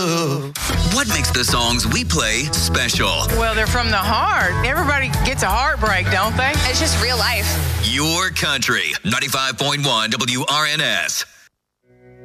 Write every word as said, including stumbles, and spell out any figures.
What makes the songs we play special? Well, they're from the heart. Everybody gets a heartbreak, don't they? It's just real life. Your country. ninety-five point one W R N S.